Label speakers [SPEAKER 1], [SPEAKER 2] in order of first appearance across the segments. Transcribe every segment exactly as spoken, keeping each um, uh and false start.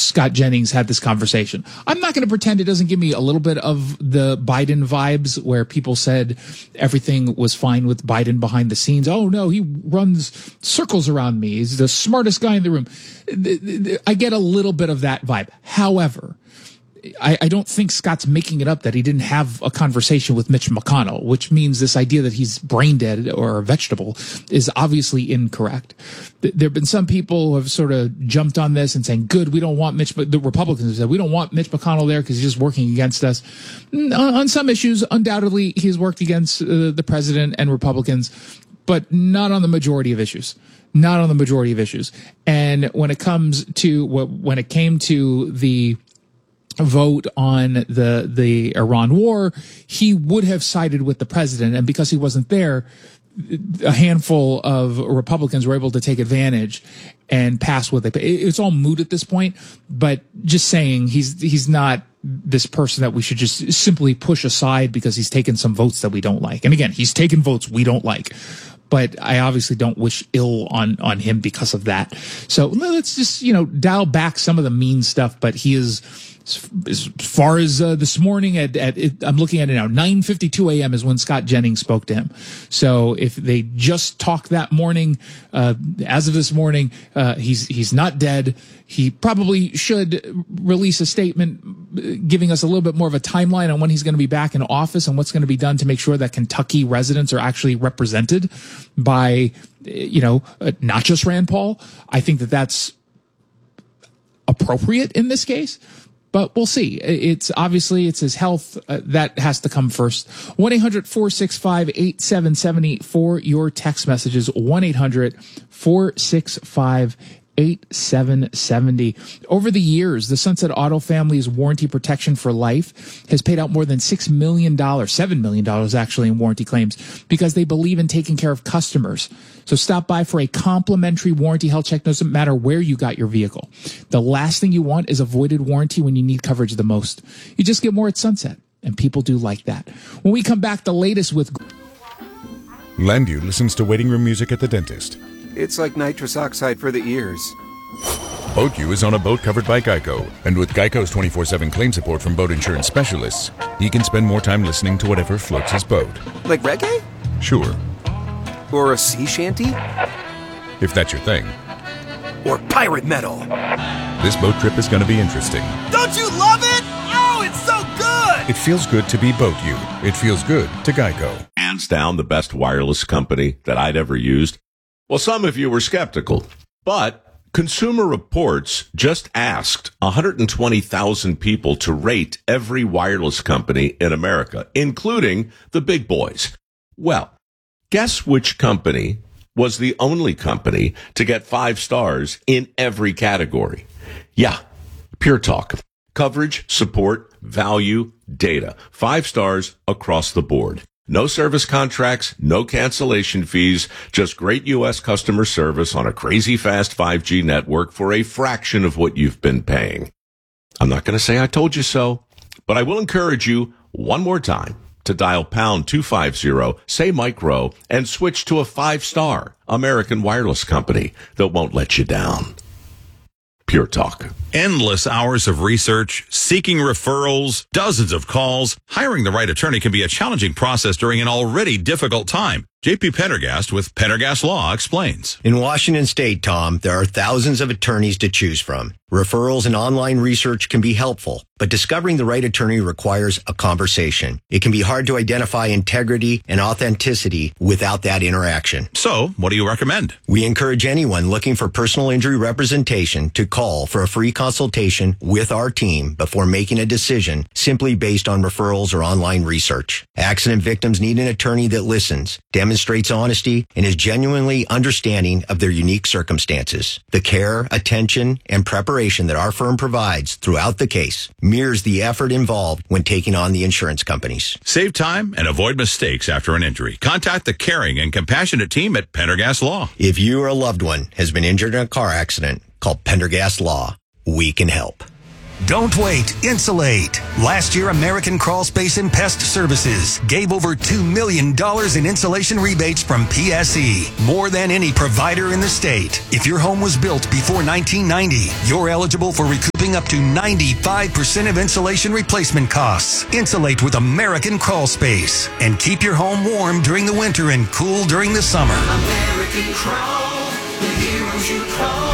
[SPEAKER 1] Scott Jennings had this conversation. I'm not going to pretend it doesn't give me a little bit of the Biden vibes where people said everything was fine with Biden behind the scenes. Oh, no, he runs circles around me. He's the smartest guy in the room. I get a little bit of that vibe. However, I, I don't think Scott's making it up that he didn't have a conversation with Mitch McConnell, which means this idea that he's brain dead or a vegetable is obviously incorrect. There have been some people who have sort of jumped on this and saying, good, we don't want Mitch, the Republicans have said, we don't want Mitch McConnell there because he's just working against us. On, on some issues, undoubtedly, he's worked against uh, the president and Republicans, but not on the majority of issues. Not on the majority of issues. And when it comes to, when it came to the vote on the the Iran war, he would have sided with the president, and because he wasn't there, a handful of Republicans were able to take advantage and pass what they pay. It's all moot at this point, but just saying he's he's not this person that we should just simply push aside because he's taken some votes that we don't like. And again, he's taken votes we don't like. But I obviously don't wish ill on, on him because of that. So let's just, you know, dial back some of the mean stuff. But he is, as far as uh, this morning, at, at it, I'm looking at it now, nine fifty-two a.m. is when Scott Jennings spoke to him. So if they just talked that morning, uh, as of this morning, uh, he's he's not dead. He probably should release a statement giving us a little bit more of a timeline on when he's going to be back in office and what's going to be done to make sure that Kentucky residents are actually represented by, you know, uh, not just Rand Paul. I think that that's appropriate in this case. But we'll see. It's obviously it's his health uh, that has to come first. one eight hundred four six five eight seven seven zero for your text messages. one eight hundred four six five eight seven seven zero. Over the years, the Sunset Auto family's warranty protection for life has paid out more than six million dollars, seven million dollars actually in warranty claims because they believe in taking care of customers. So stop by for a complimentary warranty health check. Doesn't matter where you got your vehicle. The last thing you want is a voided warranty when you need coverage the most. You just get more at Sunset, and people do like that. When we come back, the latest with...
[SPEAKER 2] Landu listens to waiting room music at the dentist.
[SPEAKER 3] It's like nitrous oxide for the ears.
[SPEAKER 2] BoatU is on a boat covered by Geico, and with Geico's twenty-four seven claim support from boat insurance specialists, he can spend more time listening to whatever floats his boat.
[SPEAKER 3] Like reggae?
[SPEAKER 2] Sure.
[SPEAKER 3] Or a sea shanty?
[SPEAKER 2] If that's your thing.
[SPEAKER 3] Or pirate metal?
[SPEAKER 2] This boat trip is going to be interesting.
[SPEAKER 4] Don't you love it? Oh, it's so good!
[SPEAKER 2] It feels good to be BoatU. It feels good to Geico.
[SPEAKER 5] Hands down the best wireless company that I'd ever used. Well, some of you were skeptical, but Consumer Reports just asked one hundred twenty thousand people to rate every wireless company in America, including the big boys. Well, guess which company was the only company to get five stars in every category? Yeah, Pure Talk. Coverage, support, value, data. Five stars across the board. No service contracts, no cancellation fees, just great U S customer service on a crazy fast five G network for a fraction of what you've been paying. I'm not going to say I told you so, but I will encourage you one more time to dial pound two fifty, say micro, and switch to a five-star American wireless company that won't let you down. Pure Talk.
[SPEAKER 6] Endless hours of research, seeking referrals, dozens of calls. Hiring the right attorney can be a challenging process during an already difficult time. J P Pendergast with Pendergast Law explains.
[SPEAKER 7] In Washington State, Tom, there are thousands of attorneys to choose from. Referrals and online research can be helpful, but discovering the right attorney requires a conversation. It can be hard to identify integrity and authenticity without that interaction.
[SPEAKER 6] So, what do you recommend?
[SPEAKER 7] We encourage anyone looking for personal injury representation to call for a free consultation with our team before making a decision simply based on referrals or online research. Accident victims need an attorney that listens, demonstrates honesty, and is genuinely understanding of their unique circumstances. The care, attention, and preparation that our firm provides throughout the case mirrors the effort involved when taking on the insurance companies.
[SPEAKER 6] Save time and avoid mistakes after an injury. Contact the caring and compassionate team at Pendergast Law.
[SPEAKER 7] If you or a loved one has been injured in a car accident, call Pendergast Law. We can help.
[SPEAKER 8] Don't wait. Insulate. Last year, American Crawl Space and Pest Services gave over two million dollars in insulation rebates from P S E, more than any provider in the state. If your home was built before nineteen ninety, you're eligible for recouping up to ninety-five percent of insulation replacement costs. Insulate with American Crawl Space and keep your home warm during the winter and cool during the summer.
[SPEAKER 9] American Crawl, the heroes you call.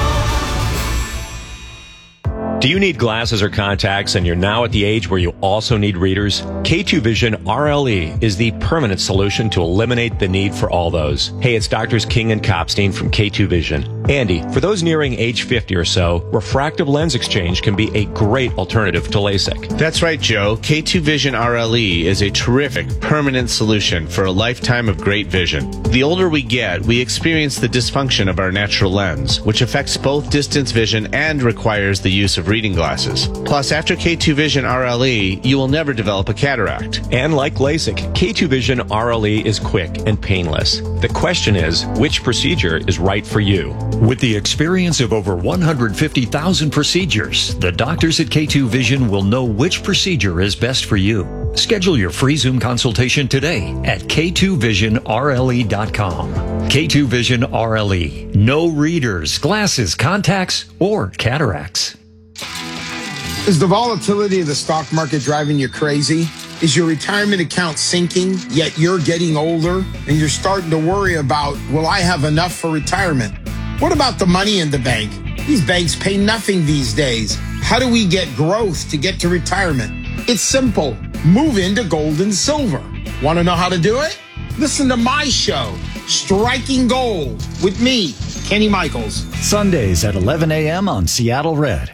[SPEAKER 10] Do you need glasses or contacts and you're now at the age where you also need readers? K two Vision R L E is the permanent solution to eliminate the need for all those. Hey, it's Doctors King and Kopstein from K two Vision. Andy, for those nearing age fifty or so, refractive lens exchange can be a great alternative to LASIK.
[SPEAKER 11] That's right, Joe. K two Vision R L E is a terrific permanent solution for a lifetime of great vision. The older we get, we experience the dysfunction of our natural lens, which affects both distance vision and requires the use of reading glasses. Plus, after K two Vision R L E, you will never develop a cataract.
[SPEAKER 10] And like LASIK, K two Vision R L E is quick and painless. The question is, which procedure is right for you?
[SPEAKER 12] With the experience of over one hundred fifty thousand procedures, the doctors at K two Vision will know which procedure is best for you. Schedule your free Zoom consultation today at K two vision R L E dot com. K two Vision R L E. No readers, glasses, contacts, or cataracts.
[SPEAKER 13] Is the volatility of the stock market driving you crazy? Is your retirement account sinking, yet you're getting older and you're starting to worry about, will I have enough for retirement? What about the money in the bank? These banks pay nothing these days. How do we get growth to get to retirement? It's simple. Move into gold and silver. Want to know how to do it? Listen to my show, Striking Gold, with me, Kenny Michaels.
[SPEAKER 14] Sundays at eleven a.m. on Seattle Red.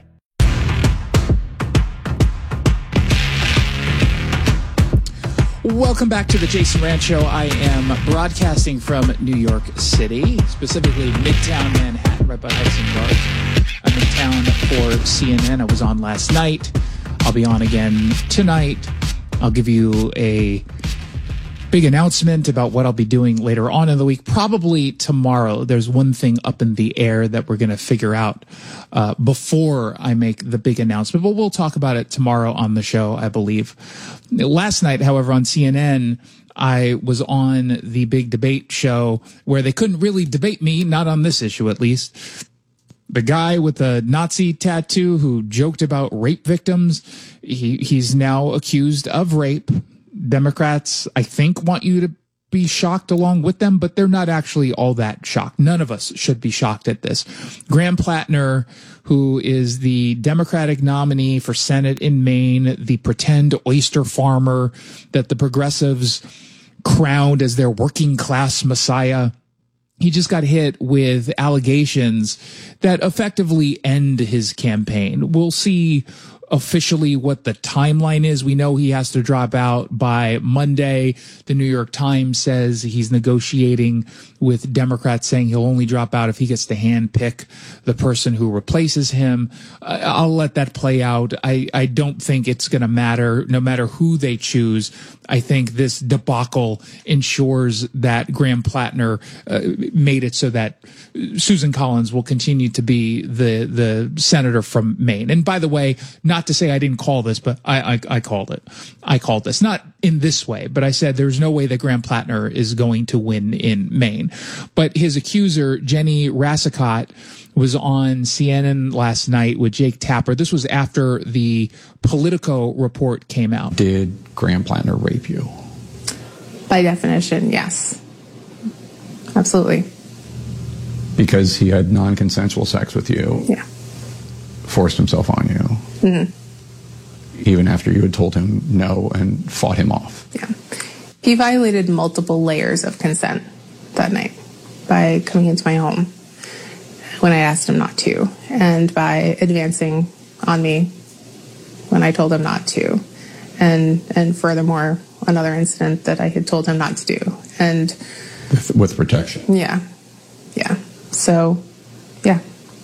[SPEAKER 1] Welcome back to the Jason Rant Show. I am broadcasting from New York City, specifically Midtown Manhattan, right by Hudson Yards. I'm in town for C N N. I was on last night. I'll be on again tonight. I'll give you a big announcement about what I'll be doing later on in the week. Probably tomorrow. There's one thing up in the air that we're going to figure out uh, before I make the big announcement, but we'll talk about it tomorrow on the show, I believe. Last night, however, on C N N, I was on the big debate show where they couldn't really debate me, not on this issue at least. The guy with the Nazi tattoo who joked about rape victims, he, he's now accused of rape. Democrats, I think, want you to be shocked along with them, but they're not actually all that shocked. None of us should be shocked at this. Graham Plattner, who is the Democratic nominee for Senate in Maine, the pretend oyster farmer that the progressives crowned as their working class messiah, he just got hit with allegations that effectively end his campaign. We'll see officially what the timeline is. We know he has to drop out by Monday. The New York Times says he's negotiating with Democrats, saying he'll only drop out if he gets to handpick the person who replaces him. I'll let that play out. I, I don't think it's going to matter, no matter who they choose. I think this debacle ensures that Graham Plattner uh, made it so that Susan Collins will continue to be the the senator from Maine. And by the way, not to say I didn't call this, but I, I, I called it. I called this. Not in this way, but I said there's no way that Graham Plattner is going to win in Maine. But his accuser, Jenny Rassicot, was on C N N last night with Jake Tapper. This was after the Politico report came out.
[SPEAKER 15] Did Graham Plattner rape you?
[SPEAKER 16] By definition, yes. Absolutely.
[SPEAKER 15] Because he had non-consensual sex with you.
[SPEAKER 16] Yeah.
[SPEAKER 15] Forced himself on you.
[SPEAKER 16] Mm-hmm.
[SPEAKER 15] Even after you had told him no and fought him off.
[SPEAKER 16] Yeah. He violated multiple layers of consent that night by coming into my home when I asked him not to, and by advancing on me when I told him not to, and and furthermore, another incident that I had told him not to do, and
[SPEAKER 15] with, with protection.
[SPEAKER 16] Yeah, yeah. So, yeah.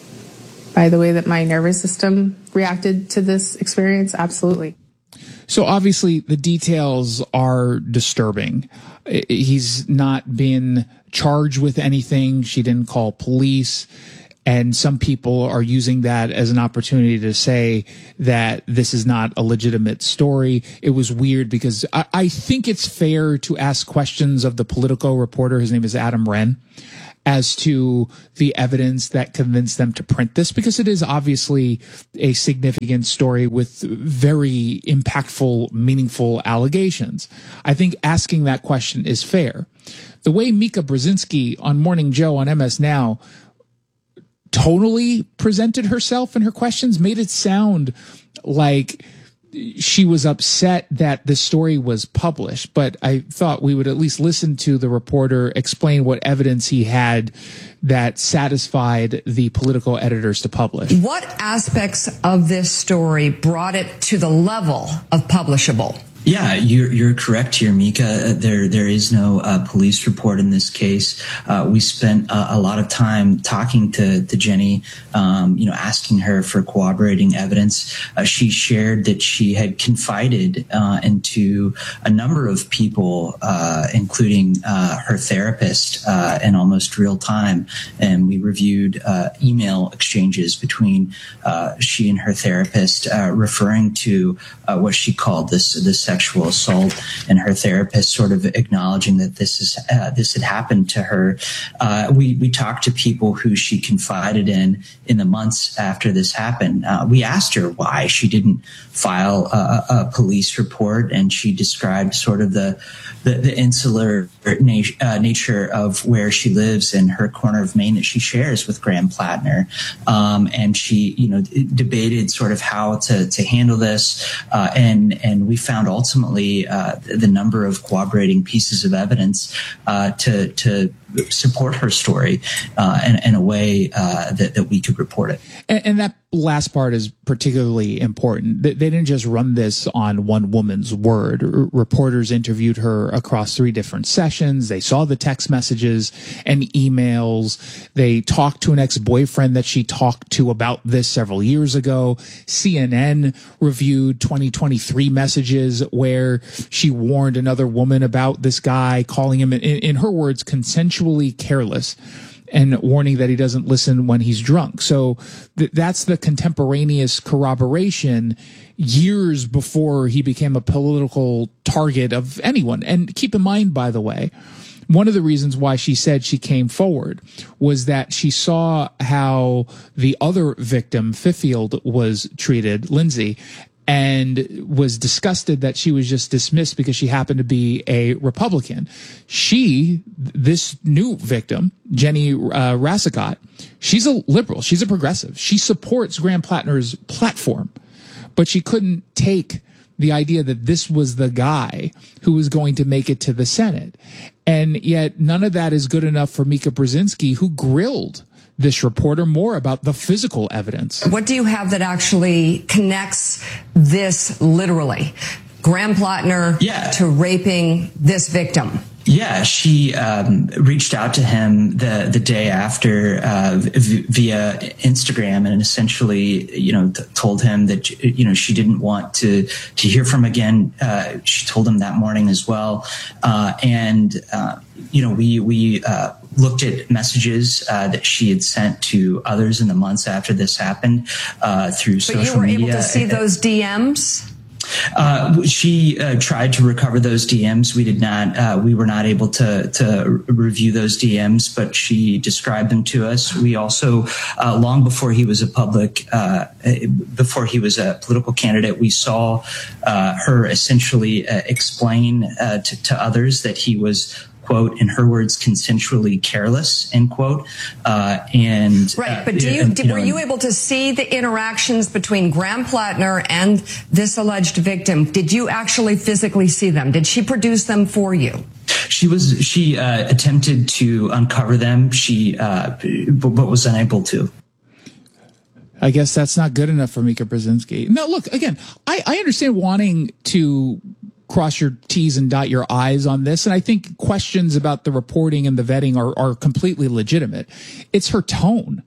[SPEAKER 16] By the way that my nervous system reacted to this experience, absolutely.
[SPEAKER 1] So obviously the details are disturbing. He's not been charged with anything. She didn't call police. And some people are using that as an opportunity to say that this is not a legitimate story. It was weird because I, I think it's fair to ask questions of the Politico reporter. His name is Adam Wren, as to the evidence that convinced them to print this, because it is obviously a significant story with very impactful, meaningful allegations. I think asking that question is fair. The way Mika Brzezinski on Morning Joe on M S Now tonally presented herself and her questions made it sound like she was upset that the story was published, but I thought we would at least listen to the reporter explain what evidence he had that satisfied the Politico editors to publish.
[SPEAKER 17] What aspects of this story brought it to the level of publishable?
[SPEAKER 18] Yeah, you're, you're correct here, Mika. There, there is no uh, police report in this case. Uh, we spent uh, a lot of time talking to, to Jenny, um, you know, asking her for corroborating evidence. Uh, she shared that she had confided uh, into a number of people, uh, including uh, her therapist, uh, in almost real time. And we reviewed uh, email exchanges between uh, she and her therapist, uh, referring to uh, what she called this this sexual assault, and her therapist sort of acknowledging that this is uh, this had happened to her. Uh, we we talked to people who she confided in in the months after this happened. Uh, we asked her why she didn't file a, a police report, and she described sort of the the, the insular na- uh, nature of where she lives in her corner of Maine that she shares with Graham Plattner. Um, and she, you know, debated sort of how to to handle this, uh, and and we found ultimately uh, the number of corroborating pieces of evidence uh, to to support her story uh, in, in a way uh, that, that we could report it.
[SPEAKER 1] And, and that last part is particularly important. They, they didn't just run this on one woman's word. R- reporters interviewed her across three different sessions. They saw the text messages and emails. They talked to an ex-boyfriend that she talked to about this several years ago. C N N reviewed twenty twenty-three messages where she warned another woman about this guy, calling him, in, in her words, consensually careless, and warning that he doesn't listen when he's drunk. So th- that's the contemporaneous corroboration years before he became a political target of anyone. And keep in mind, by the way, one of the reasons why she said she came forward was that she saw how the other victim, Fiffield, was treated, Lindsay, and was disgusted that she was just dismissed because she happened to be a Republican. She, this new victim, Jenny uh, Rassicot, she's a liberal. She's a progressive. She supports Graham Plattner's platform, but she couldn't take the idea that this was the guy who was going to make it to the Senate. And yet none of that is good enough for Mika Brzezinski, who grilled this reporter more about the physical evidence.
[SPEAKER 17] What do you have that actually connects this literally, Graham Plattner,
[SPEAKER 18] yeah.
[SPEAKER 17] to raping this victim?
[SPEAKER 18] Yeah, she um, reached out to him the the day after uh, v- via Instagram, and essentially, you know, th- told him that, you know, she didn't want to to hear from him again. Uh, she told him that morning as well, uh, and uh, you know, we we uh, looked at messages uh, that she had sent to others in the months after this happened uh, through
[SPEAKER 17] but
[SPEAKER 18] social media.
[SPEAKER 17] But you were media. able to see those D Ms?
[SPEAKER 18] Uh, she uh, tried to recover those D Ms. We did not. Uh, we were not able to to review those D Ms, but she described them to us. We also, uh, long before he was a public, uh, before he was a political candidate, we saw uh, her essentially uh, explain uh, to, to others that he was, quote, in her words, consensually careless, end quote. Uh, and
[SPEAKER 17] right, but do you,
[SPEAKER 18] and,
[SPEAKER 17] did,
[SPEAKER 18] you know,
[SPEAKER 17] were you able to see the interactions between Graham Plattner and this alleged victim? Did you actually physically see them? Did she produce them for you?
[SPEAKER 18] She was. She uh, attempted to uncover them. She, uh, but was unable to.
[SPEAKER 1] I guess that's not good enough for Mika Brzezinski. No, look, again, I, I understand wanting to cross your T's and dot your I's on this. And I think questions about the reporting and the vetting are, are completely legitimate. It's her tone.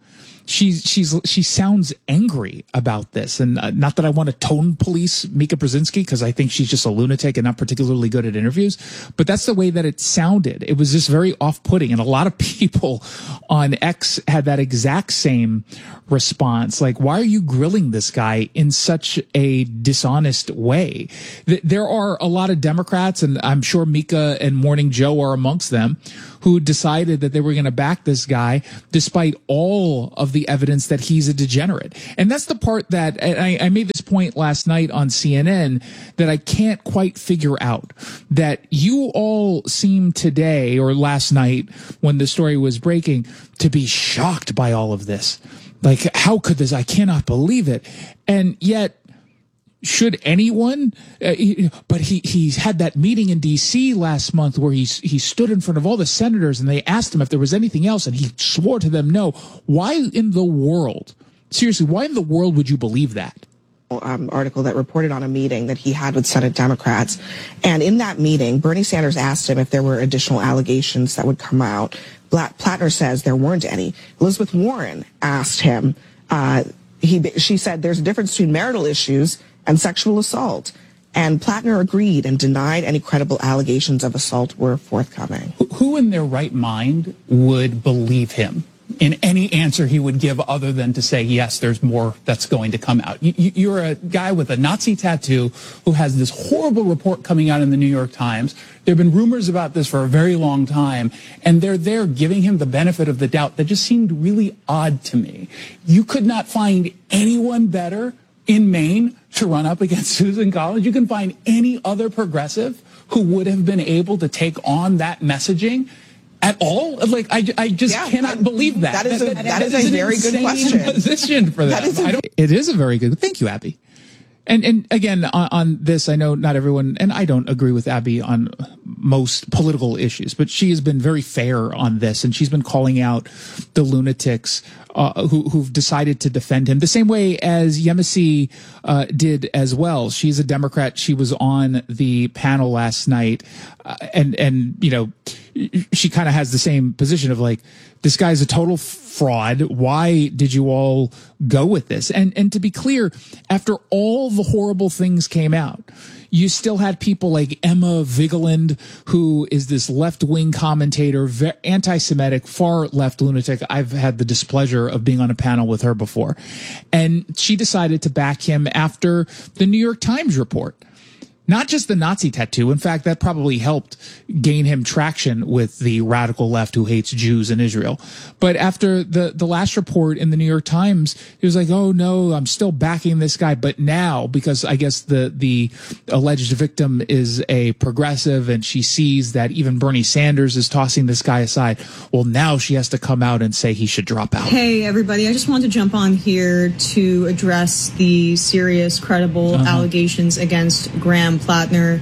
[SPEAKER 1] she's she's she sounds angry about this, and uh, not that I want to tone police Mika Brzezinski, because I think she's just a lunatic and not particularly good at interviews, but that's the way that it sounded. It was just very off-putting, and a lot of people on X had that exact same response. Like, why are you grilling this guy in such a dishonest way? There are a lot of Democrats, and I'm sure Mika and Morning Joe are amongst them, who decided that they were going to back this guy despite all of the evidence that he's a degenerate. And that's the part that I, I made this point last night on C N N that I can't quite figure out. That you all seem today, or last night when the story was breaking, to be shocked by all of this. Like, how could this? I cannot believe it. And yet, should anyone, uh, he, but he, he had that meeting in D C last month where he, he stood in front of all the senators and they asked him if there was anything else, and he swore to them no. Why in the world, seriously, why in the world would you believe that?
[SPEAKER 19] Um, article that reported on a meeting that he had with Senate Democrats. And in that meeting, Bernie Sanders asked him if there were additional allegations that would come out. Blatt, Plattner says there weren't any. Elizabeth Warren asked him, uh, he, she said there's a difference between marital issues and sexual assault. And Plattner agreed and denied any credible allegations of assault were forthcoming.
[SPEAKER 20] Who in their right mind would believe him in any answer he would give other than to say, yes, there's more that's going to come out? You, you're a guy with a Nazi tattoo who has this horrible report coming out in the New York Times. There have been rumors about this for a very long time, and they're there giving him the benefit of the doubt. That just seemed really odd to me. You could not find anyone better in Maine to run up against Susan Collins. You can find any other progressive who would have been able to take on that messaging at all? Like, I, I just yeah, cannot I, believe that.
[SPEAKER 19] That is a, that, that,
[SPEAKER 20] that
[SPEAKER 19] is
[SPEAKER 20] is
[SPEAKER 19] a very good question.
[SPEAKER 1] Position for that.
[SPEAKER 19] that is a,
[SPEAKER 1] I don't, it is a very good. Thank you, Abby. And and again, on, on this, I know not everyone, and I don't agree with Abby on most political issues, but she has been very fair on this, and she's been calling out the lunatics uh, who, who've decided to defend him the same way as Yemisi uh, did as well. She's a Democrat. She was on the panel last night, uh, and and you know, she kind of has the same position of like, this guy's a total fraud. Why did you all go with this? And and to be clear, after all the horrible things came out, you still had people like Emma Vigeland, who is this left-wing commentator, anti-Semitic, far left lunatic. I've had the displeasure of being on a panel with her before. And she decided to back him after the New York Times report. Not just the Nazi tattoo. In fact, that probably helped gain him traction with the radical left who hates Jews in Israel. But after the, the last report in the New York Times, he was like, oh, no, I'm still backing this guy. But now, because I guess the, the alleged victim is a progressive and she sees that even Bernie Sanders is tossing this guy aside, well, now she has to come out and say he should drop out.
[SPEAKER 21] Hey, everybody. I just wanted to jump on here to address the serious, credible uh-huh. allegations against Graham Plattner.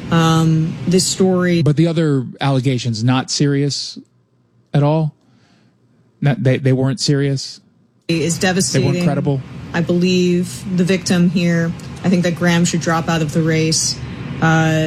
[SPEAKER 21] Um, this story,
[SPEAKER 1] but the other allegations not serious at all. Not they they weren't serious.
[SPEAKER 21] Is devastating.
[SPEAKER 1] They weren't credible.
[SPEAKER 21] I believe the victim here. I think that Graham should drop out of the race. Uh,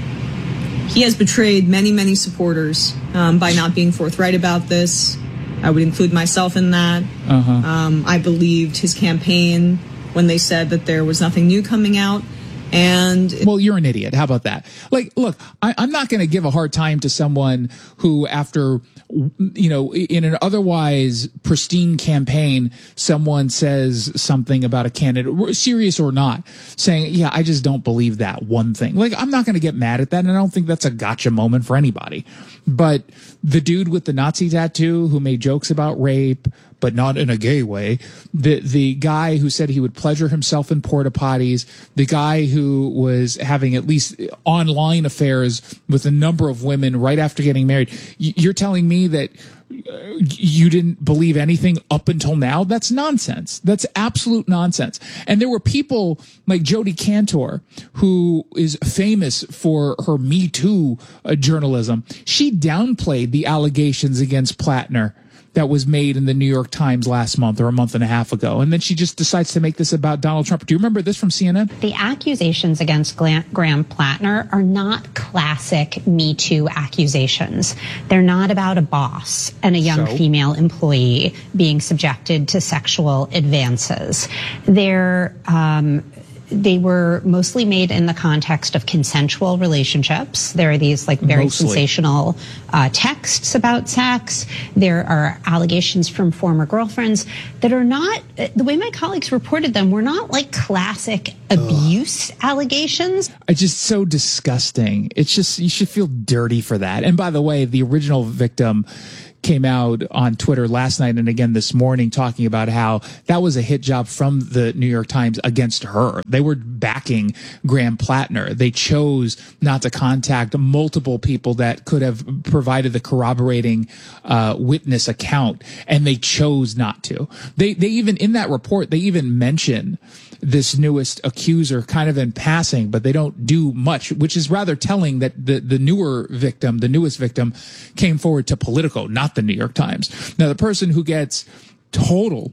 [SPEAKER 21] he has betrayed many many supporters um, by not being forthright about this. I would include myself in that. Uh-huh. Um, I believed his campaign when they said that there was nothing new coming out. And
[SPEAKER 1] well, you're an idiot. How about that? Like, look, I, I'm not going to give a hard time to someone who, after, you know, in an otherwise pristine campaign, someone says something about a candidate, serious or not, saying, yeah, I just don't believe that one thing. Like, I'm not going to get mad at that. And I don't think that's a gotcha moment for anybody. But the dude with the Nazi tattoo who made jokes about rape, but not in a gay way, the the guy who said he would pleasure himself in porta potties, the guy who was having at least online affairs with a number of women right after getting married. You're telling me that you didn't believe anything up until now? That's nonsense. That's absolute nonsense. And there were people like Jodi Kantor, who is famous for her Me Too uh, journalism. She downplayed the allegations against Plattner that was made in the New York Times last month or a month and a half ago. And then she just decides to make this about Donald Trump. Do you remember this from C N N?
[SPEAKER 3] The accusations against Graham Plattner are not classic Me Too accusations. They're not about a boss and a young
[SPEAKER 1] So?
[SPEAKER 3] female employee being subjected to sexual advances. They're, um, They were mostly made in the context of consensual relationships. There are these like very
[SPEAKER 1] Mostly.
[SPEAKER 3] sensational uh, texts about sex. There are allegations from former girlfriends that are not, the way my colleagues reported them, were not like classic abuse allegations.
[SPEAKER 1] It's just so disgusting. It's just, you should feel dirty for that. And by the way, the original victim came out on Twitter last night and again this morning talking about how that was a hit job from the New York Times against her. They were backing Graham Plattner. They chose not to contact multiple people that could have provided the corroborating uh, witness account, and they chose not to. They they even, in that report, they even mention this newest accuser kind of in passing, but they don't do much, which is rather telling that the, the newer victim, the newest victim, came forward to Politico, not the New York Times. Now, the person who gets total,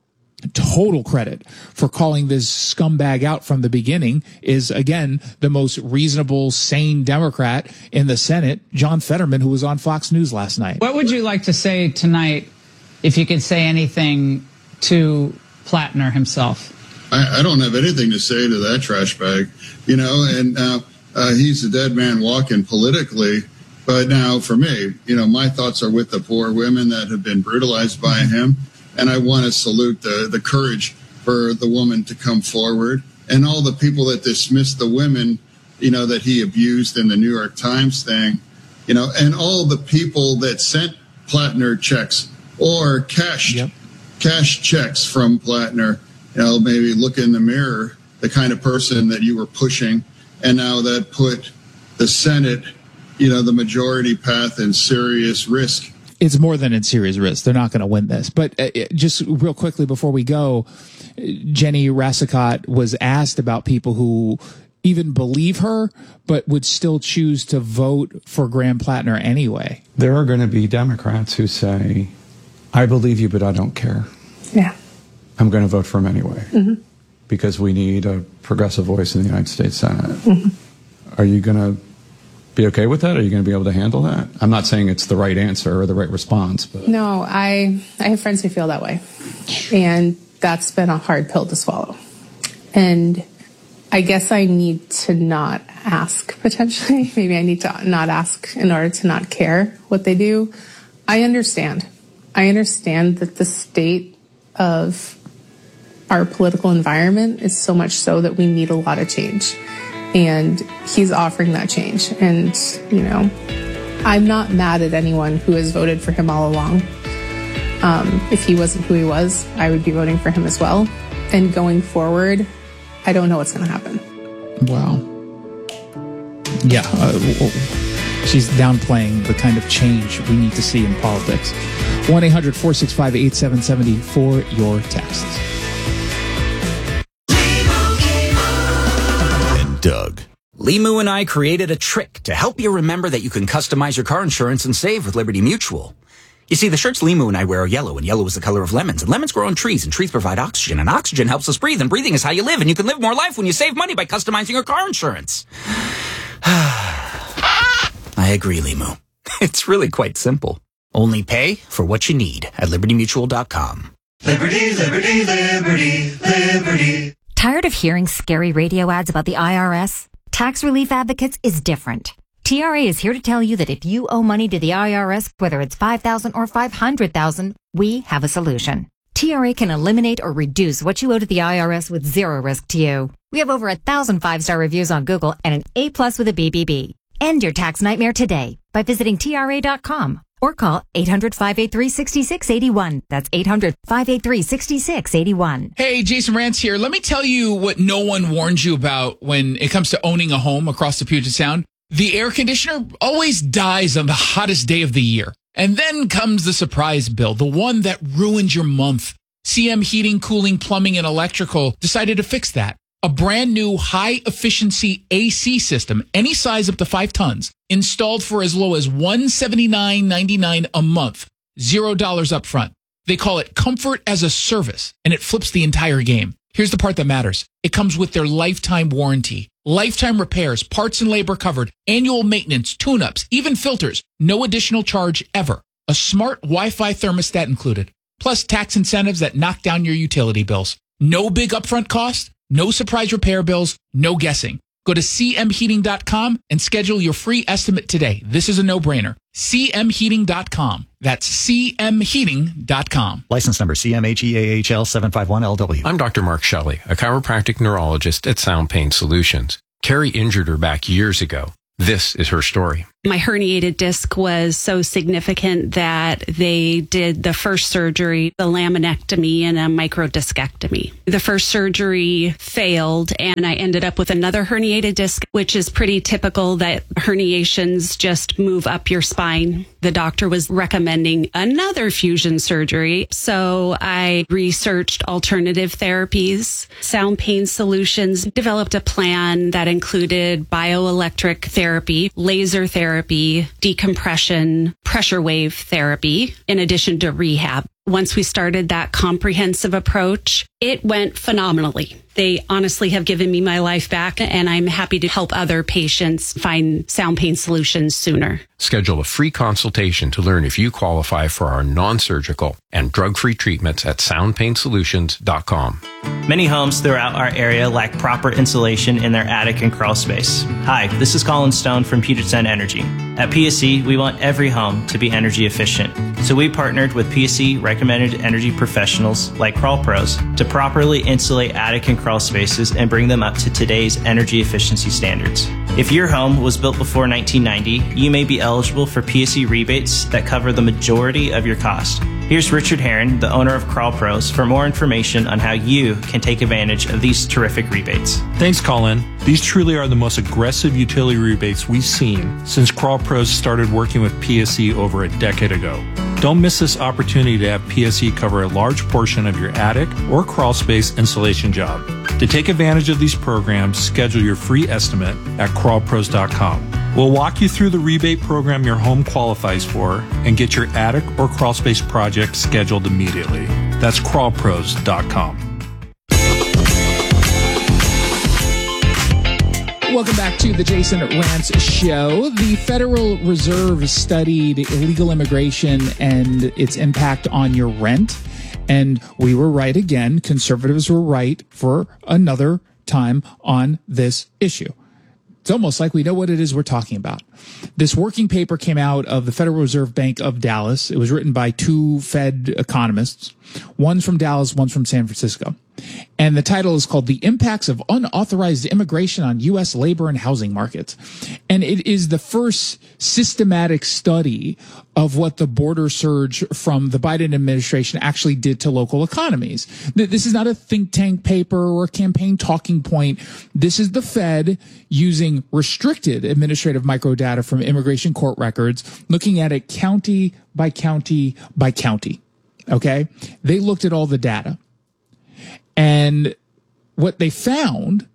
[SPEAKER 1] total credit for calling this scumbag out from the beginning is, again, the most reasonable, sane Democrat in the Senate, John Fetterman, who was on Fox News last night.
[SPEAKER 22] What would you like to say tonight, if you could say anything to Plattner himself?
[SPEAKER 23] I, I don't have anything to say to that trash bag, you know, and uh, uh, he's a dead man walking politically. But now for me, you know, my thoughts are with the poor women that have been brutalized by him. And I want to salute the, the courage for the woman to come forward, and all the people that dismissed the women, you know, that he abused in the New York Times thing, you know, and all the people that sent Plattner checks or cashed yep. cash checks from Plattner. You know, maybe look in the mirror, the kind of person that you were pushing, and now that put the Senate, you know, the majority path in serious risk.
[SPEAKER 1] It's more than in serious risk. They're not going to win this. But uh, just real quickly before we go, Jenny Rassicot was asked about people who even believe her, but would still choose to vote for Graham Plattner anyway.
[SPEAKER 15] There are going to be Democrats who say, I believe you, but I don't care.
[SPEAKER 16] Yeah.
[SPEAKER 15] I'm going to vote for him anyway,
[SPEAKER 16] mm-hmm.
[SPEAKER 15] because we need a progressive voice in the United States Senate.
[SPEAKER 16] Mm-hmm.
[SPEAKER 15] Are you going to be okay with that? Are you going to be able to handle that? I'm not saying it's the right answer or the right response, but
[SPEAKER 16] no, I I have friends who feel that way, and that's been a hard pill to swallow. And I guess I need to not ask, potentially. Maybe I need to not ask in order to not care what they do. I understand. I understand that the state of our political environment is so much so that we need a lot of change. And he's offering that change. And, you know, I'm not mad at anyone who has voted for him all along. Um, if he wasn't who he was, I would be voting for him as well. And going forward, I don't know what's going to happen.
[SPEAKER 1] Wow. Yeah. Uh, she's downplaying the kind of change we need to see in politics. one eight hundred four six five eight seven seven zero for your texts.
[SPEAKER 24] Doug. Limu and I created a trick to help you remember that you can customize your car insurance and save with Liberty Mutual. You see, the shirts Limu and I wear are yellow, and yellow is the color of lemons, and lemons grow on trees, and trees provide oxygen, and oxygen helps us breathe, and breathing is how you live, and you can live more life when you save money by customizing your car insurance. I agree, Limu. It's really quite simple. Only pay for what you need at liberty mutual dot com.
[SPEAKER 9] Liberty, liberty, liberty, liberty.
[SPEAKER 25] Tired of hearing scary radio ads about the I R S? Tax Relief Advocates is different. T R A is here to tell you that if you owe money to the I R S, whether it's five thousand dollars or five hundred thousand dollars, we have a solution. T R A can eliminate or reduce what you owe to the I R S with zero risk to you. We have over a thousand five-star reviews on Google and an A plus with a B B B. End your tax nightmare today by visiting T R A dot com. Or call eight hundred, five eight three, six six eight one. That's eight hundred, five eight three, six six eight one.
[SPEAKER 1] Hey, Jason Rantz here. Let me tell you what no one warns you about when it comes to owning a home across the Puget Sound. The air conditioner always dies on the hottest day of the year. And then comes the surprise bill, the one that ruins your month. C M Heating, Cooling, Plumbing, and Electrical decided to fix that. A brand new high-efficiency A C system, any size up to five tons, installed for as low as one hundred seventy-nine dollars and ninety-nine cents a month. zero dollars up front. They call it comfort as a service, and it flips the entire game. Here's the part that matters. It comes with their lifetime warranty. Lifetime repairs, parts and labor covered, annual maintenance, tune-ups, even filters. No additional charge ever. A smart Wi-Fi thermostat included. Plus tax incentives that knock down your utility bills. No big upfront cost, no surprise repair bills, no guessing. Go to c m heating dot com and schedule your free estimate today. This is a no-brainer. c m heating dot com. That's c m heating dot com.
[SPEAKER 14] License number C M H E A H L seven five one L W.
[SPEAKER 2] I'm Doctor Mark Shelley, a chiropractic neurologist at Sound Pain Solutions. Carrie injured her back years ago. This is her story.
[SPEAKER 4] My herniated disc was so significant that they did the first surgery, the laminectomy and a microdiscectomy. The first surgery failed and I ended up with another herniated disc, which is pretty typical that herniations just move up your spine. The doctor was recommending another fusion surgery. So I researched alternative therapies. Sound Pain Solutions developed a plan that included bioelectric therapy, laser therapy, Therapy, decompression, pressure wave therapy, in addition to rehab. Once we started that comprehensive approach, it went phenomenally. They honestly have given me my life back, and I'm happy to help other patients find sound pain solutions sooner.
[SPEAKER 2] Schedule a free consultation to learn if you qualify for our non-surgical and drug-free treatments at sound pain solutions dot com.
[SPEAKER 5] Many homes throughout our area lack proper insulation in their attic and crawl space. Hi, this is Colin Stone from Puget Sound Energy. At P S E, we want every home to be energy efficient. So we partnered with P S E recommended energy professionals like Crawl Pros to properly insulate attic and crawl spaces and bring them up to today's energy efficiency standards. If your home was built before nineteen ninety, you may be eligible for P S E rebates that cover the majority of your cost. Here's Richard Herron, the owner of Crawl Pros, for more information on how you can take advantage of these terrific rebates.
[SPEAKER 6] Thanks, Colin. These truly are the most aggressive utility rebates we've seen since Crawl Pros started working with P S E over a decade ago. Don't miss this opportunity to have P S E cover a large portion of your attic or crawl space insulation job. To take advantage of these programs, schedule your free estimate at crawl pros dot com. We'll walk you through the rebate program your home qualifies for and get your attic or crawl space project scheduled immediately. That's crawl pros dot com.
[SPEAKER 1] Welcome back to the Jason Rantz Show. The Federal Reserve studied illegal immigration and its impact on your rent. And we were right again. Conservatives were right for another time on this issue. It's almost like we know what it is we're talking about. This working paper came out of the Federal Reserve Bank of Dallas. It was written by two Fed economists. One's from Dallas, one's from San Francisco. And the title is called The Impacts of Unauthorized Immigration on U S Labor and Housing Markets. And it is the first systematic study of what the border surge from the Biden administration actually did to local economies. This is not a think tank paper or a campaign talking point. This is the Fed using restricted administrative microdata from immigration court records, looking at it county by county by county. Okay? They looked at all the data. And what they found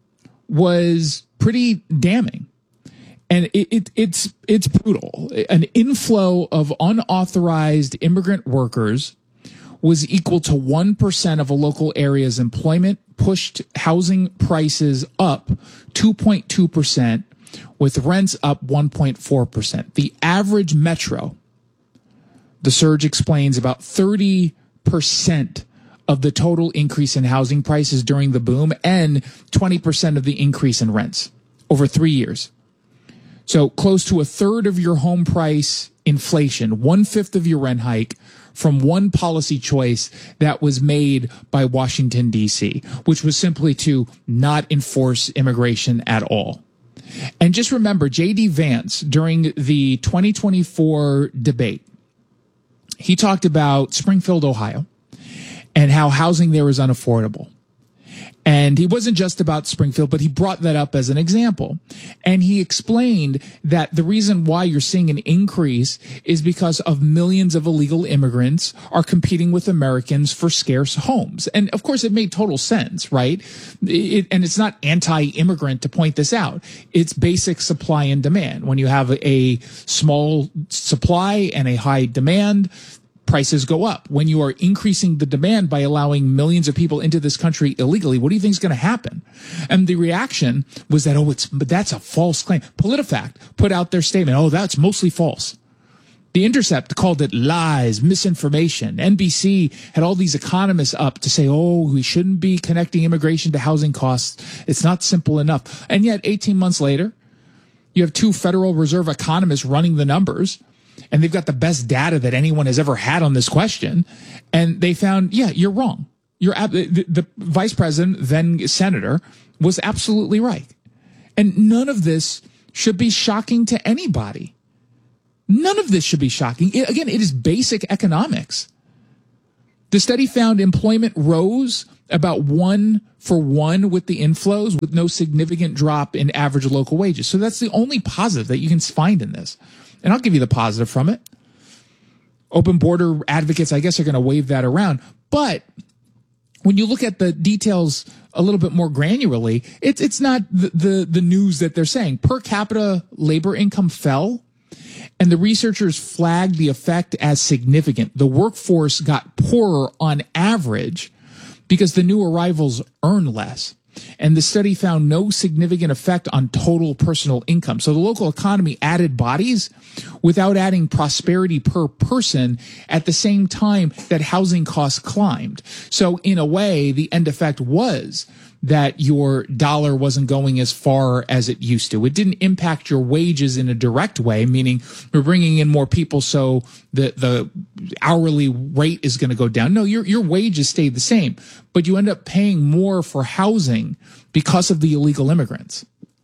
[SPEAKER 1] was pretty damning. And it, it, it's it's brutal. An inflow of unauthorized immigrant workers was equal to one percent of a local area's employment, pushed housing prices up two point two percent, with rents up one point four percent. The average metro, the surge explains, about thirty percent of the total increase in housing prices during the boom and twenty percent of the increase in rents over three years. So close to a third of your home price inflation, one-fifth of your rent hike from one policy choice that was made by Washington, D C, which was simply to not enforce immigration at all. And just remember, J D Vance, during the twenty twenty-four debate, he talked about Springfield, Ohio, and how housing there is unaffordable. And he wasn't just about Springfield, but he brought that up as an example. And he explained that the reason why you're seeing an increase is because of millions of illegal immigrants are competing with Americans for scarce homes. And of course, it made total sense, right? It, and it's not anti-immigrant to point this out. It's basic supply and demand. When you have a small supply and a high demand, prices go up. When you are increasing the demand by allowing millions of people into this country illegally, what do you think is going to happen? And the reaction was that, oh, it's, but that's a false claim. PolitiFact put out their statement. Oh, that's mostly false. The Intercept called it lies, misinformation. N B C had all these economists up to say, oh, we shouldn't be connecting immigration to housing costs. It's not simple enough. And yet eighteen months later, you have two Federal Reserve economists running the numbers, and they've got the best data that anyone has ever had on this question. And they found, yeah, you're wrong. You're ab- the, the vice president, then senator, was absolutely right. And none of this should be shocking to anybody. None of this should be shocking. It, again, it is basic economics. The study found employment rose about one for one with the inflows, with no significant drop in average local wages. So that's the only positive that you can find in this. And I'll give you the positive from it. Open border advocates, I guess, are going to wave that around. But when you look at the details a little bit more granularly, it's it's not the, the, the news that they're saying. Per capita labor income fell, and the researchers flagged the effect as significant. The workforce got poorer on average because the new arrivals earn less. And the study found no significant effect on total personal income. So the local economy added bodies without adding prosperity per person at the same time that housing costs climbed. So in a way, the end effect was that your dollar wasn't going as far as it used to. It didn't impact your wages in a direct way, meaning we're bringing in more people, so the the hourly rate is going to go down. No, your your wages stayed the same, but you end up paying more for housing because of the illegal immigrants.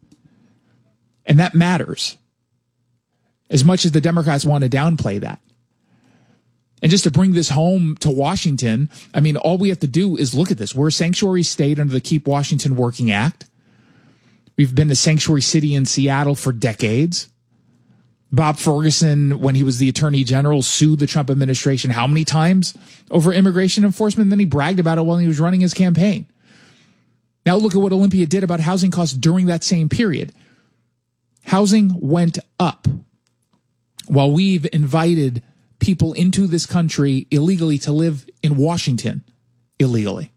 [SPEAKER 1] And that matters, as much as the Democrats want to downplay that. And just to bring this home to Washington, I mean, all we have to do is look at this. We're a sanctuary state under the Keep Washington Working Act. We've been a sanctuary city in Seattle for decades. Bob Ferguson, when he was the attorney general, sued the Trump administration how many times over immigration enforcement? Then he bragged about it while he was running his campaign. Now look at what Olympia did about housing costs during that same period. Housing went up while we've invited people into this country illegally to live in Washington illegally.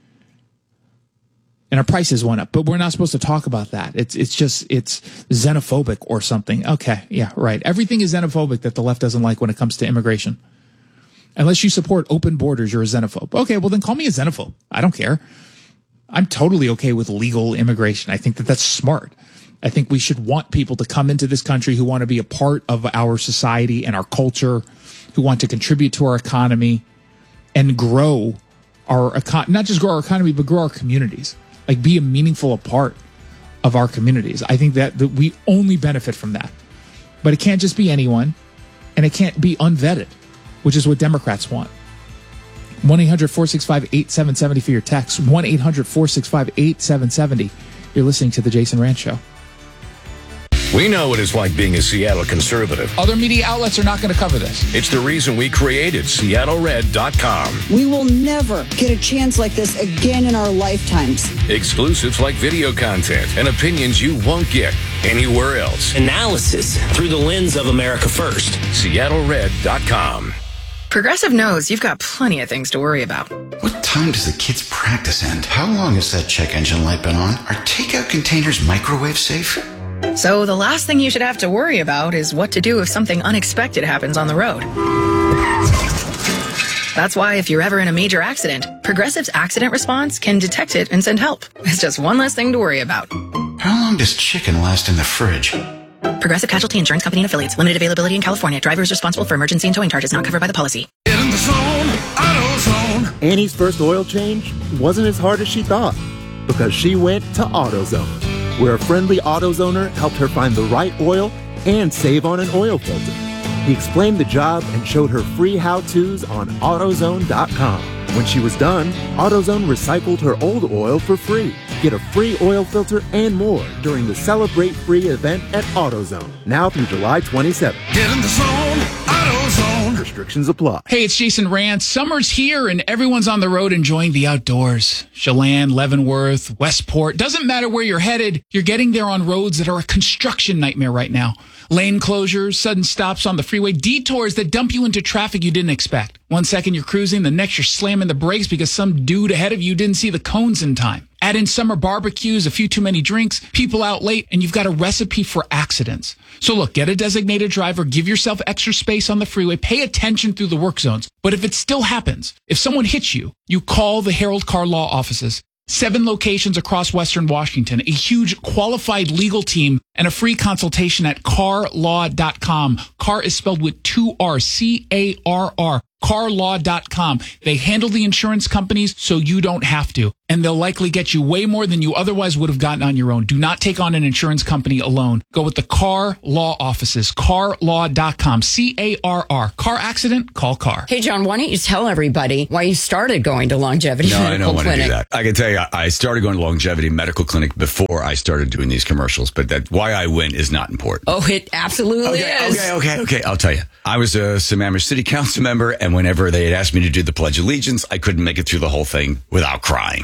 [SPEAKER 1] And our prices went up, but we're not supposed to talk about that. It's it's just, it's xenophobic or something. Okay, yeah, right. Everything is xenophobic that the left doesn't like when it comes to immigration. Unless you support open borders, you're a xenophobe. Okay, well then call me a xenophobe. I don't care. I'm totally okay with legal immigration. I think that that's smart. I think we should want people to come into this country who want to be a part of our society and our culture, who want to contribute to our economy and grow our econ- not just grow our economy, but grow our communities. Like, be a meaningful part of our communities. I think that, that we only benefit from that. But it can't just be anyone, and it can't be unvetted, which is what Democrats want. one eight hundred four six five eight seven seven zero for your text. one eight hundred four six five eight seven seven zero. You're listening to The Jason Rantz Show.
[SPEAKER 7] We know what it's like being a Seattle conservative.
[SPEAKER 1] Other media outlets are not going to cover this.
[SPEAKER 7] It's the reason we created Seattle Red dot com.
[SPEAKER 8] We will never get a chance like this again in our lifetimes.
[SPEAKER 7] Exclusives like video content and opinions you won't get anywhere else.
[SPEAKER 10] Analysis through the lens of America First.
[SPEAKER 7] Seattle Red dot com.
[SPEAKER 11] Progressive knows you've got plenty of things to worry about.
[SPEAKER 12] What time does the kids' practice end? How long has that check engine light been on? Are takeout containers microwave safe?
[SPEAKER 11] So the last thing you should have to worry about is what to do if something unexpected happens on the road. That's why if you're ever in a major accident, Progressive's accident response can detect it and send help. It's just one less thing to worry about.
[SPEAKER 12] How long does chicken last in the fridge?
[SPEAKER 11] Progressive Casualty Insurance Company and Affiliates. Limited availability in California. Driver is responsible for emergency and towing charges not covered by the policy.
[SPEAKER 9] Get in the zone, AutoZone.
[SPEAKER 26] Annie's first oil change wasn't as hard as she thought because she went to AutoZone, where a friendly AutoZoner helped her find the right oil and save on an oil filter. He explained the job and showed her free how-tos on AutoZone dot com. When she was done, AutoZone recycled her old oil for free. Get a free oil filter and more during the Celebrate Free event at AutoZone, now through July twenty-seventh.
[SPEAKER 9] Get in the zone, AutoZone.
[SPEAKER 26] Restrictions apply.
[SPEAKER 1] Hey, it's Jason Rance. Summer's here and everyone's on the road enjoying the outdoors. Chelan, Leavenworth, Westport. Doesn't matter where you're headed, you're getting there on roads that are a construction nightmare right now. Lane closures, sudden stops on the freeway, detours that dump you into traffic you didn't expect. One second you're cruising, the next you're slamming the brakes because some dude ahead of you didn't see the cones in time. Add in summer barbecues, a few too many drinks, people out late, and you've got a recipe for accidents. So look, get a designated driver, give yourself extra space on the freeway, pay attention through the work zones. But if it still happens, if someone hits you, you call the Harold Car Law offices. Seven locations across Western Washington, a huge qualified legal team, and a free consultation at car law dot com. Car is spelled with two R's, C A R R. car law dot com. They handle the insurance companies so you don't have to. And they'll likely get you way more than you otherwise would have gotten on your own. Do not take on an insurance company alone. Go with the Car Law offices. car law dot com. C A R R. Car accident? Call Car.
[SPEAKER 13] Hey, John, why don't you tell everybody why you started going to Longevity
[SPEAKER 17] no,
[SPEAKER 13] Medical
[SPEAKER 17] I don't want
[SPEAKER 13] Clinic?
[SPEAKER 17] to do that. I can tell you, I started going to Longevity Medical Clinic before I started doing these commercials, but that why I went is not important.
[SPEAKER 13] Oh, it absolutely
[SPEAKER 17] okay,
[SPEAKER 13] is.
[SPEAKER 17] Okay, okay, okay. I'll tell you. I was a Sammamish City Council member, and whenever they had asked me to do the Pledge of Allegiance, I couldn't make it through the whole thing without crying.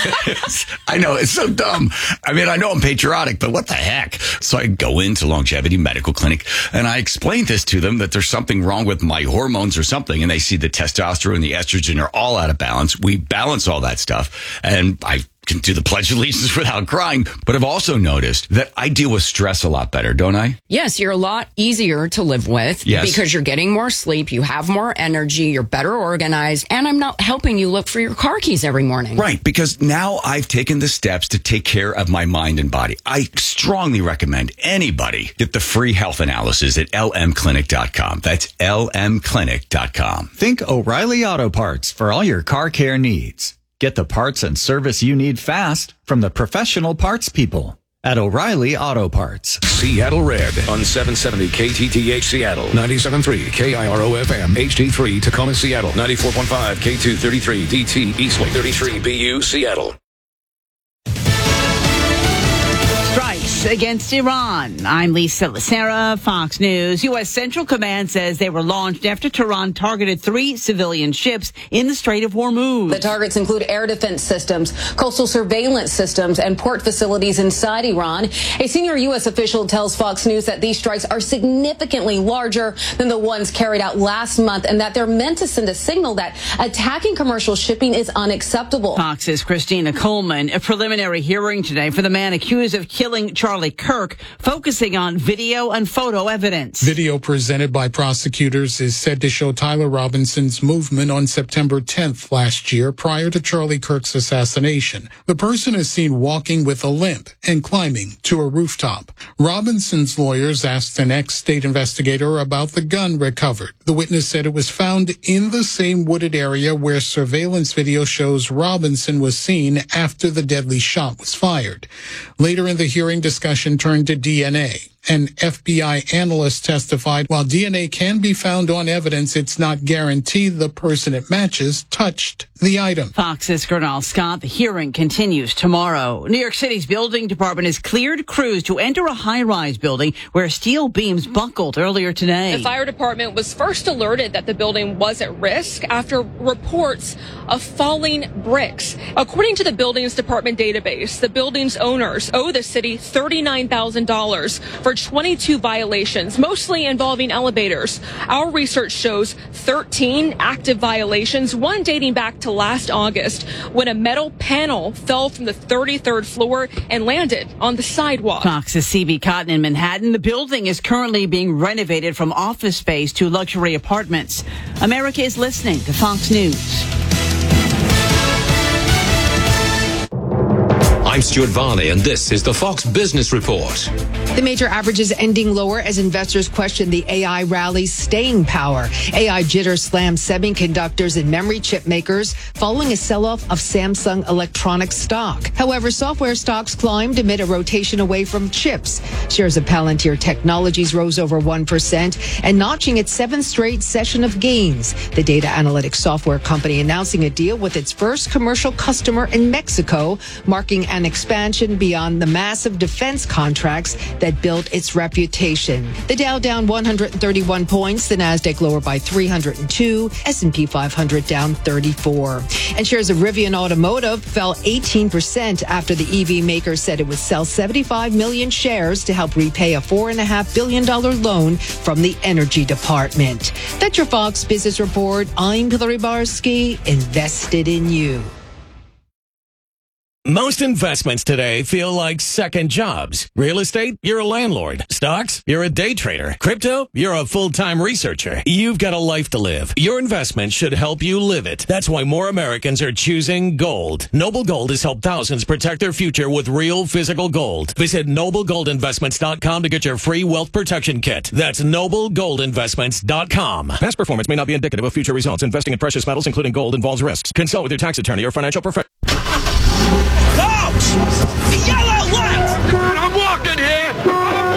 [SPEAKER 17] I know, it's so dumb. I mean, I know I'm patriotic, but what the heck? So I go into Longevity Medical Clinic, and I explain this to them, that there's something wrong with my hormones or something, and they see the testosterone and the estrogen are all out of balance. We balance all that stuff, and I can do the Pledge of Allegiance without crying. But I've also noticed that I deal with stress a lot better, don't I?
[SPEAKER 13] Yes, you're a lot easier to live with
[SPEAKER 17] Yes.
[SPEAKER 13] because you're getting more sleep, you have more energy, you're better organized, and I'm not helping you look for your car keys every morning.
[SPEAKER 17] Right, because now I've taken the steps to take care of my mind and body. I strongly recommend anybody get the free health analysis at L M clinic dot com. That's L M clinic dot com.
[SPEAKER 14] Think O'Reilly Auto Parts for all your car care needs. Get the parts and service you need fast from the professional parts people at O'Reilly Auto Parts.
[SPEAKER 7] Seattle Red on seven seventy K T T H Seattle, ninety-seven point three K I R O F M, H D three Tacoma Seattle, ninety-four point five K two thirty-three D T Eastlake, thirty-three B U Seattle.
[SPEAKER 18] Strikes against Iran. I'm Lisa Lacera, Fox News. U S Central Command says they were launched after Tehran targeted three civilian ships in the Strait of Hormuz.
[SPEAKER 19] The targets include air defense systems, coastal surveillance systems, and port facilities inside Iran. A senior U S official tells Fox News that these strikes are significantly larger than the ones carried out last month and that they're meant to send a signal that attacking commercial shipping is unacceptable.
[SPEAKER 18] Fox's Christina Coleman. A preliminary hearing today for the man accused of killing Charlie Kirk, focusing on video and photo evidence.
[SPEAKER 20] Video presented by prosecutors is said to show Tyler Robinson's movement on September tenth last year prior to Charlie Kirk's assassination. The person is seen walking with a limp and climbing to a rooftop. Robinson's lawyers asked an ex-state investigator about the gun recovered. The witness said it was found in the same wooded area where surveillance video shows Robinson was seen after the deadly shot was fired. Later in the hearing, discussion turned to D N A. An F B I analyst testified while D N A can be found on evidence, it's not guaranteed the person it matches touched the item.
[SPEAKER 18] Fox's Gernal Scott. The hearing continues tomorrow. New York City's building department has cleared crews to enter a high-rise building where steel beams buckled earlier today.
[SPEAKER 21] The fire department was first alerted that the building was at risk after reports of falling bricks. According to the buildings department database, the building's owners owe the city thirty-nine thousand dollars for twenty-two violations, mostly involving elevators. Our research shows thirteen active violations, one dating back to last August when a metal panel fell from the thirty-third floor and landed on the sidewalk.
[SPEAKER 18] Fox's C B Cotton in Manhattan. The building is currently being renovated from office space to luxury apartments. America is listening to Fox News.
[SPEAKER 27] I
[SPEAKER 3] I'm Stuart Varney, and this is the Fox Business Report.
[SPEAKER 15] The major averages ending lower as investors question the A I rally's staying power. A I jitter slammed semiconductors and memory chip makers following a sell-off of Samsung Electronics stock. However, software stocks climbed amid a rotation away from chips. Shares of Palantir Technologies rose over one percent and notching its seventh straight session of gains. The data analytics software company announcing a deal with its first commercial customer in Mexico, marking an expansion beyond the massive defense contracts that built its reputation. The Dow down one hundred thirty-one points, the Nasdaq lower by three hundred two, S and P five hundred down thirty-four. And shares of Rivian Automotive fell eighteen percent after the E V maker said it would sell seventy-five million shares to help repay a four point five billion dollars loan from the Energy Department. That's your Fox Business Report. I'm Hillary Barsky, invested in you.
[SPEAKER 16] Most investments today feel like second jobs. Real estate, you're a landlord. Stocks, you're a day trader. Crypto, you're a full-time researcher. You've got a life to live. Your investment should help you live it. That's why more Americans are choosing gold. Noble Gold has helped thousands protect their future with real physical gold. Visit noble gold investments dot com to get your free wealth protection kit. That's noble gold investments dot com. Past performance may not be indicative of future results. Investing in precious metals, including gold, involves risks. Consult with your tax attorney or financial professional.
[SPEAKER 9] Folks! Yellow light! I'm walking here! I'm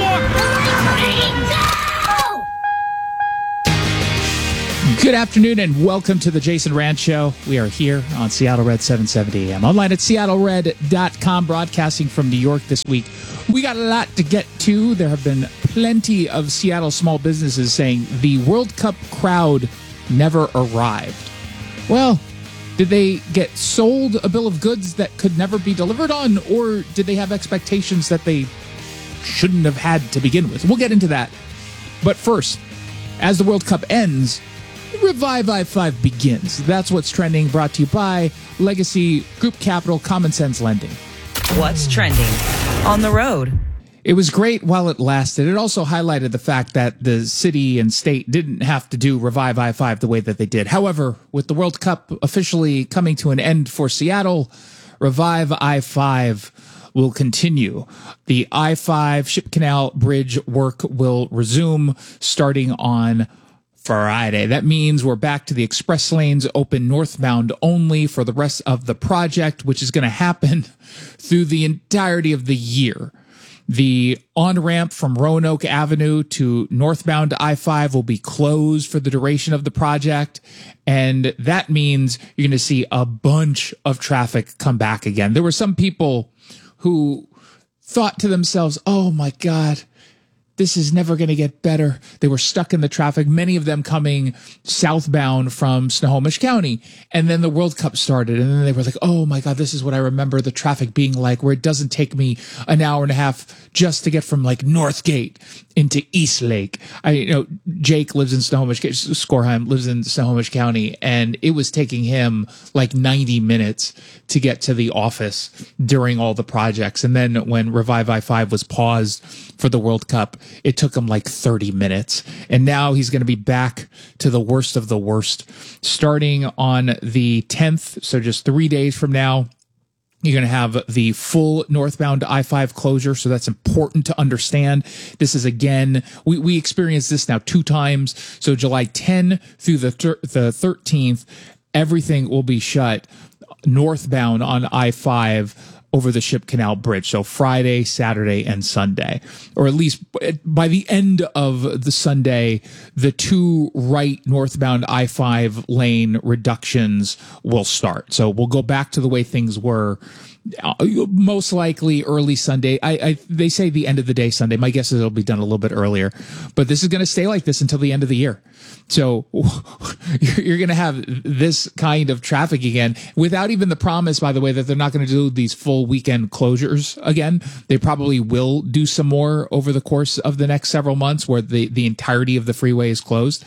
[SPEAKER 9] walking!
[SPEAKER 1] Good afternoon and welcome to the Jason Rand Show. We are here on Seattle Red seven seventy A M. Online at seattle red dot com, broadcasting from New York this week. We got a lot to get to. There have been plenty of Seattle small businesses saying the World Cup crowd never arrived. Well, did they get sold a bill of goods that could never be delivered on, or did they have expectations that they shouldn't have had to begin with? We'll get into that. But first, as the World Cup ends, Revive I five begins. That's what's trending, brought to you by Legacy, Group Capital, Common Sense Lending.
[SPEAKER 22] What's trending on the road?
[SPEAKER 1] It was great while it lasted. It also highlighted the fact that the city and state didn't have to do Revive I five the way that they did. However, with the World Cup officially coming to an end for Seattle, Revive I five will continue. The I five Ship Canal Bridge work will resume starting on Friday. That means we're back to the express lanes open northbound only for the rest of the project, which is going to happen through the entirety of the year. The on-ramp from Roanoke Avenue to northbound I five will be closed for the duration of the project, and that means you're going to see a bunch of traffic come back again. There were some people who thought to themselves, oh my God, this is never going to get better. They were stuck in the traffic, many of them coming southbound from Snohomish County. And then the World Cup started. And then they were like, oh my God, this is what I remember the traffic being like, where it doesn't take me an hour and a half just to get from like Northgate into Eastlake. I, you know, Jake lives in Snohomish, Skorheim lives in Snohomish County, and it was taking him like ninety minutes to get to the office during all the projects. And then when Revive I five was paused for the World Cup, it took him like thirty minutes. And now he's going to be back to the worst of the worst starting on the tenth. So just three days from now, you're going to have the full northbound I five closure. So that's important to understand. This is, again, we, we experienced this now two times. So July tenth through the, thir- the thirteenth, everything will be shut northbound on I five over the Ship Canal Bridge. So Friday, Saturday, and Sunday, or at least by the end of the Sunday, the two right northbound I five lane reductions will start. So we'll go back to the way things were. Uh, most likely early Sunday. I, I they say the end of the day Sunday. My guess is it'll be done a little bit earlier, but this is going to stay like this until the end of the year. So you're, you're going to have this kind of traffic again, without even the promise, by the way, that they're not going to do these full weekend closures again. They probably will do some more over the course of the next several months, where the the entirety of the freeway is closed.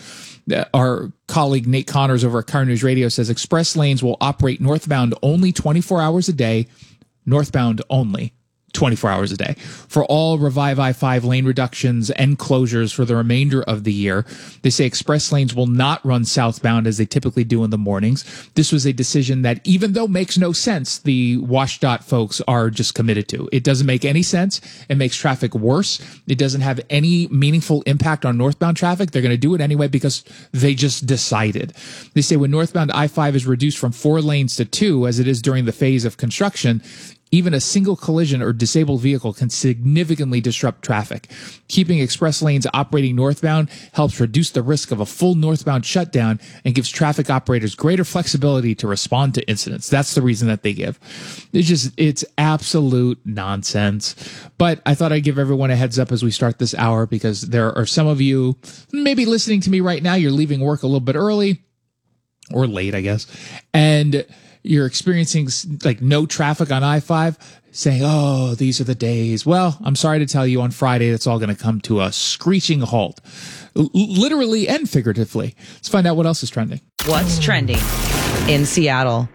[SPEAKER 1] Our colleague Nate Connors over at Car News Radio says express lanes will operate northbound only twenty-four hours a day, northbound only twenty-four hours a day. For all Revive I five lane reductions and closures for the remainder of the year, they say express lanes will not run southbound as they typically do in the mornings. This was a decision that, even though makes no sense, the WashDOT folks are just committed to. It doesn't make any sense. It makes traffic worse. It doesn't have any meaningful impact on northbound traffic. They're going to do it anyway because they just decided. They say when northbound I five is reduced from four lanes to two, as it is during the phase of construction, even a single collision or disabled vehicle can significantly disrupt traffic. Keeping express lanes operating northbound helps reduce the risk of a full northbound shutdown and gives traffic operators greater flexibility to respond to incidents. That's the reason that they give. It's just, it's absolute nonsense. But I thought I'd give everyone a heads up as we start this hour, because there are some of you maybe listening to me right now. You're leaving work a little bit early or late, I guess. And you're experiencing like no traffic on I five, saying, oh, these are the days. Well, I'm sorry to tell you, on Friday, that's all going to come to a screeching halt, L- literally and figuratively. Let's find out what else is trending.
[SPEAKER 22] What's trending in Seattle?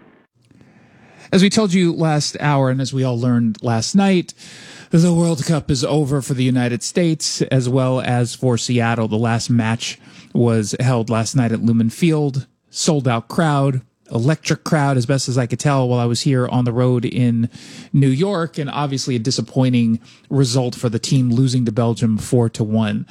[SPEAKER 1] As we told you last hour, and as we all learned last night, the World Cup is over for the United States as well as for Seattle. The last match was held last night at Lumen Field, sold out crowd. Electric crowd, as best as I could tell while I was here on the road in New York, and obviously a disappointing result for the team, losing to Belgium four to one.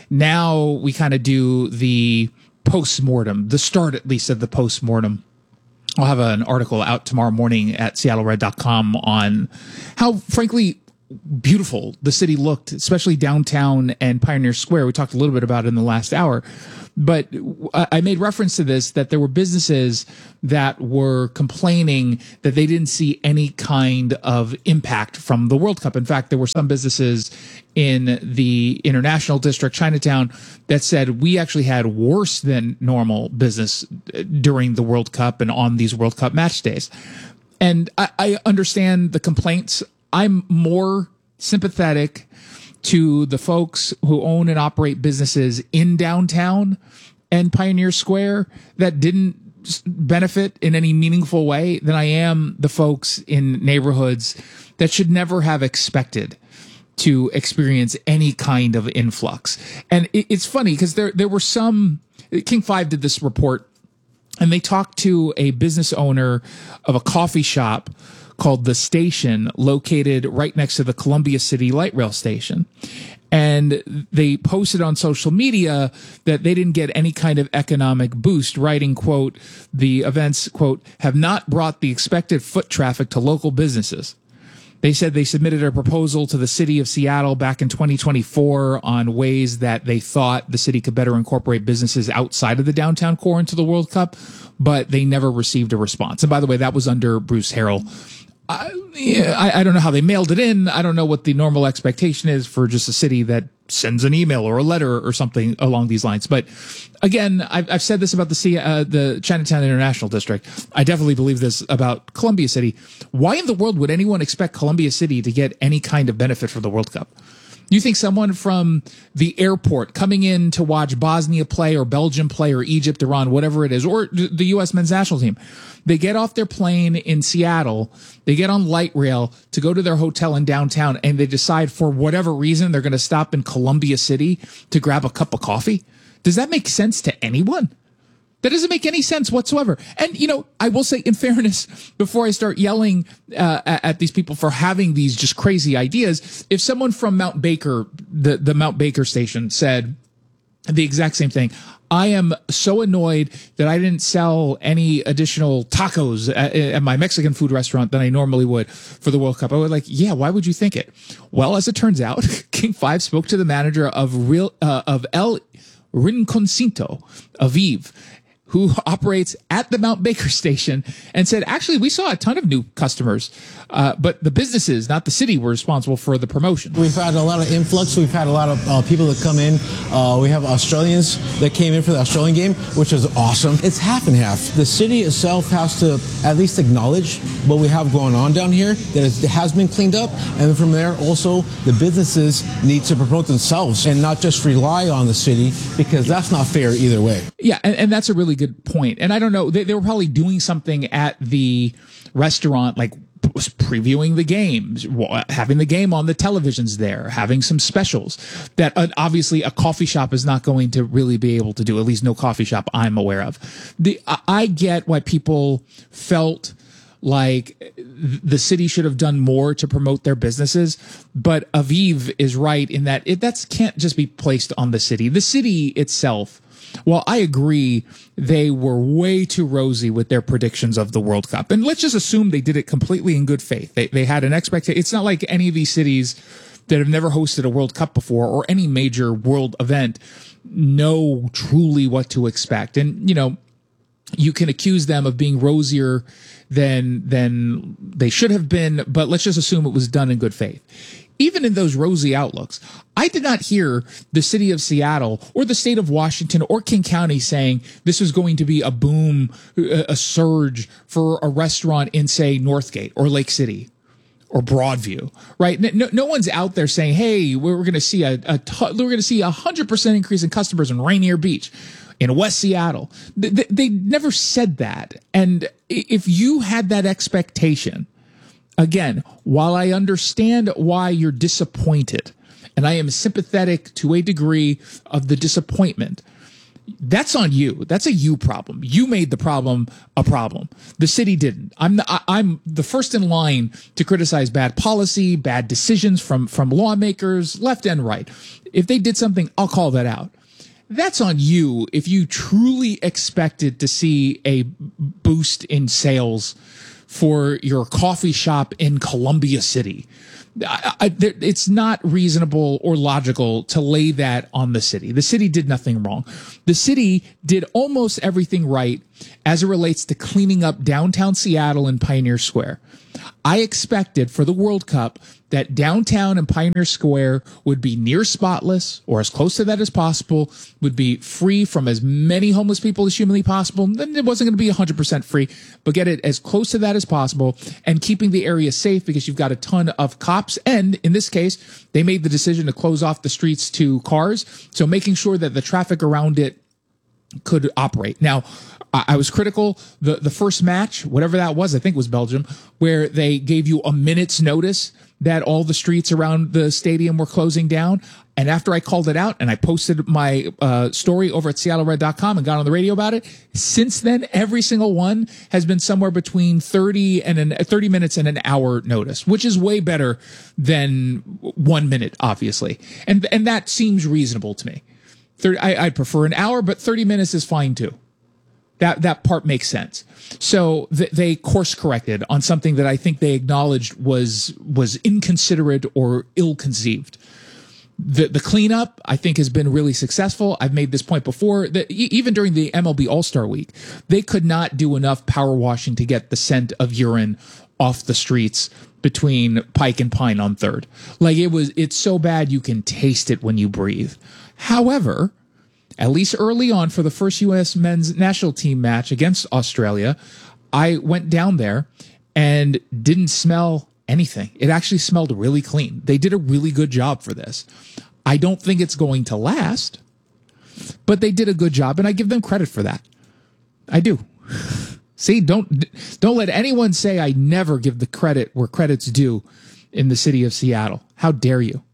[SPEAKER 1] Now we kind of do the post-mortem, the start at least of the post-mortem. I'll have an article out tomorrow morning at seattle red dot com on how, frankly, beautiful the city looked, especially downtown and Pioneer Square. We talked a little bit about it in the last hour. But I made reference to this, that there were businesses that were complaining that they didn't see any kind of impact from the World Cup. In fact, there were some businesses in the International District, Chinatown, that said we actually had worse than normal business during the World Cup and on these World Cup match days. And I, I understand the complaints. I'm more sympathetic to the folks who own and operate businesses in downtown and Pioneer Square that didn't benefit in any meaningful way than I am the folks in neighborhoods that should never have expected to experience any kind of influx. And it, it's funny because there, there were some, King five did this report, and they talked to a business owner of a coffee shop called The Station, located right next to the Columbia City Light Rail Station. And they posted on social media that they didn't get any kind of economic boost, writing, quote, the events, quote, have not brought the expected foot traffic to local businesses. They said they submitted a proposal to the city of Seattle back in twenty twenty-four on ways that they thought the city could better incorporate businesses outside of the downtown core into the World Cup, but they never received a response. And by the way, that was under Bruce Harrell. I, yeah, I, I don't know how they mailed it in. I don't know what the normal expectation is for just a city that sends an email or a letter or something along these lines. But again, I've, I've said this about the C, uh, the Chinatown International District. I definitely believe this about Columbia City. Why in the world would anyone expect Columbia City to get any kind of benefit from the World Cup? You think someone from the airport coming in to watch Bosnia play or Belgium play or Egypt, Iran, whatever it is, or the U S men's national team, they get off their plane in Seattle, they get on light rail to go to their hotel in downtown, and they decide for whatever reason they're going to stop in Columbia City to grab a cup of coffee? Does that make sense to anyone? That doesn't make any sense whatsoever. And, you know, I will say, in fairness, before I start yelling uh, at these people for having these just crazy ideas, if someone from Mount Baker, the, the Mount Baker station, said the exact same thing, I am so annoyed that I didn't sell any additional tacos at, at my Mexican food restaurant than I normally would for the World Cup, I would like, yeah, why would you think it? Well, as it turns out, King five spoke to the manager of real uh, of El Rinconcito, Aviv, who operates at the Mount Baker station, and said, actually, we saw a ton of new customers, uh, but the businesses, not the city, were responsible for the promotion.
[SPEAKER 2] We've had a lot of influx. We've had a lot of uh, people that come in. Uh, we have Australians that came in for the Australian game, which is awesome. It's half and half. The city itself has to at least acknowledge what we have going on down here, that it has been cleaned up. And from there, also, the businesses need to promote themselves and not just rely on the city, because that's not fair either way.
[SPEAKER 1] Yeah, and, and that's a really good point. And I don't know, they, they were probably doing something at the restaurant, like was previewing the games, having the game on the televisions there, having some specials that uh, obviously a coffee shop is not going to really be able to do, at least no coffee shop I'm aware of. The I get why people felt like the city should have done more to promote their businesses, but Aviv is right in that it that's can't just be placed on the city. The city itself, well, I agree they were way too rosy with their predictions of the World Cup. And let's just assume they did it completely in good faith. They they had an expectation. It's not like any of these cities that have never hosted a World Cup before or any major world event know truly what to expect. And, you know, you can accuse them of being rosier than than they should have been, but let's just assume it was done in good faith. Even in those rosy outlooks, I did not hear the city of Seattle or the state of Washington or King County saying this was going to be a boom, a surge for a restaurant in, say, Northgate or Lake City or Broadview, right? No, no one's out there saying, hey, we're going to see a, a t- we're going to see a hundred percent increase in customers in Rainier Beach, in West Seattle. They, they, they never said that. And if you had that expectation, again, while I understand why you're disappointed, and I am sympathetic to a degree of the disappointment, that's on you. That's a you problem. You made the problem a problem. The city didn't. I'm the, I, I'm the first in line to criticize bad policy, bad decisions from, from lawmakers, left and right. If they did something, I'll call that out. That's on you if you truly expected to see a boost in sales for your coffee shop in Columbia City. I, I, it's not reasonable or logical to lay that on the city. The city did nothing wrong. The city did almost everything right as it relates to cleaning up downtown Seattle and Pioneer Square. I expected for the World Cup that downtown and Pioneer Square would be near spotless or as close to that as possible, would be free from as many homeless people as humanly possible. Then it wasn't going to be one hundred percent free, but get it as close to that as possible and keeping the area safe because you've got a ton of cops. And in this case, they made the decision to close off the streets to cars. So making sure that the traffic around it could operate. Now, I was critical. The the first match, whatever that was, I think it was Belgium, where they gave you a minute's notice that all the streets around the stadium were closing down. And after I called it out and I posted my uh, story over at Seattle Red dot com and got on the radio about it, since then, every single one has been somewhere between thirty and an, thirty minutes and an hour notice, which is way better than one minute, obviously. And, and that seems reasonable to me. thirty, I, I'd prefer an hour, but thirty minutes is fine too. That that part makes sense. So th- they course corrected on something that I think they acknowledged was was inconsiderate or ill-conceived. The the cleanup, I think, has been really successful. I've made this point before. That even during the M L B All-Star Week, they could not do enough power washing to get the scent of urine off the streets between Pike and Pine on Third. Like it was, it's so bad you can taste it when you breathe. However, at least early on for the first U S men's national team match against Australia, I went down there and didn't smell anything. It actually smelled really clean. They did a really good job for this. I don't think it's going to last, but they did a good job, and I give them credit for that. I do. See, don't don't let anyone say I never give the credit where credit's due in the city of Seattle. How dare you?